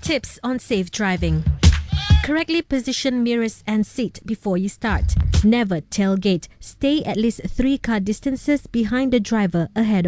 Tips on safe driving. Correctly position mirrors and seat before you start. Never tailgate. Stay at least 3 car distances behind the driver ahead of